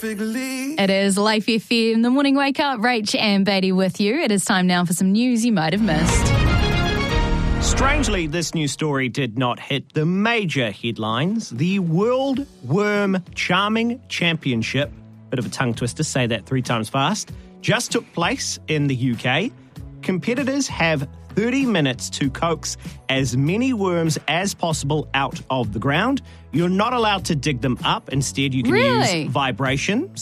It is Life FM, the morning wake up. Rach and Beatty with you. It is time now for some news you might have missed. Strangely, this news story did not hit the major headlines. The World Worm Charming Championship, bit of a tongue twister, say that 3 times fast, just took place in the UK. Competitors have 30 minutes to coax as many worms as possible out of the ground. You're not allowed to dig them up. Instead, you can use vibration.